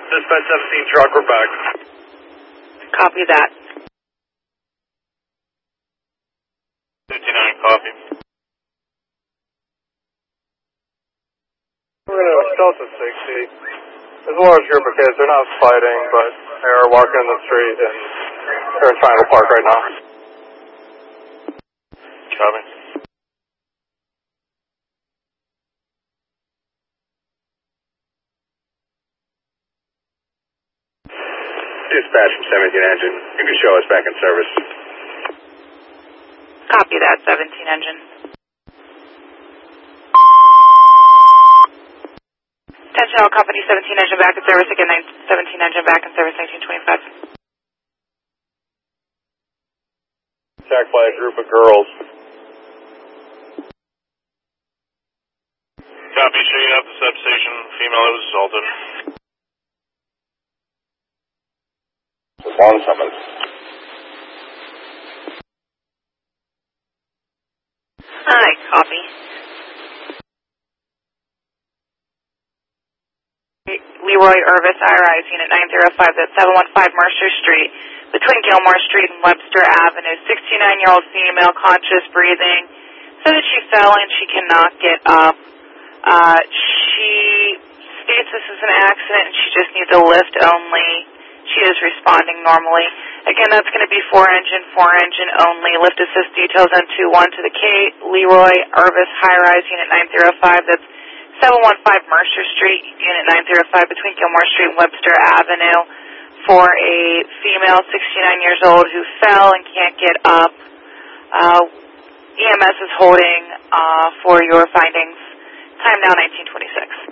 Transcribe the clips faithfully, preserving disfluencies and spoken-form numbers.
Dispatch seventeen truck, we're back. Copy that. fifty-nine, copy. We're going to Delta sixty. There's a large group of kids. They're not fighting, but they're walking in the street, and they're in Triangle Park right now. Copy. Dispatch from seventeen engine. You can show us back in service. Copy that, seventeen engine. Attention all company, seventeen engine back in service again, seventeen engine back in service, nineteen twenty-five. Attacked by a group of girls. Copy, shooting up the substation. Female that was assaulted. Long summons. Hi, copy. Leroy Irvis, I-Rise, Unit nine zero five, that's seven one five Mercer Street, between Gilmore Street and Webster Avenue. sixty-nine-year-old female, conscious, breathing, said that she fell and she cannot get up. Uh, she states this is an accident and she just needs a lift only. She is responding normally. Again, that's going to be four engine, four engine only. Lift assist details N two one to the K. Leroy Irvis, high-rise, Unit nine zero five. That's seven one five Mercer Street, Unit nine zero five, between Gilmore Street and Webster Avenue, for a female, sixty-nine years old, who fell and can't get up. Uh, E M S is holding uh, for your findings. Time now nineteen twenty-six.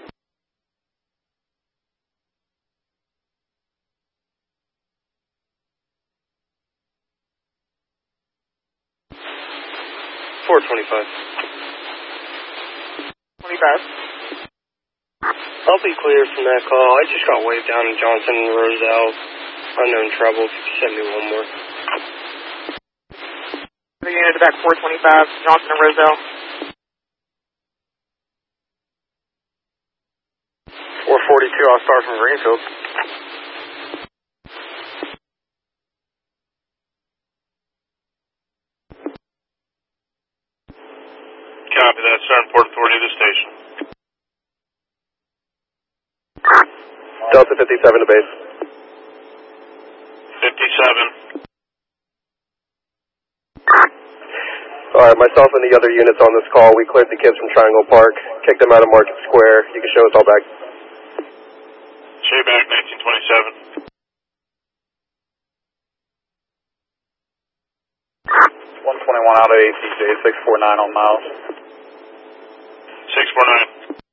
four twenty-five. twenty-five. I'll be clear from that call. I just got waved down in Johnson and Roselle. Unknown trouble. If you could send me one more. The unit back four twenty-five, Johnson and Roselle. four forty-two, I'll start from Greenfield. Copy that, Sergeant Port Authority of the station. Delta fifty-seven to base. fifty-seven. Alright, myself and the other units on this call, we cleared the kids from Triangle Park, kicked them out of Market Square. You can show us all back. Show you back nineteen twenty-seven. one twenty-one out of A C J, six four nine on miles. six four nine.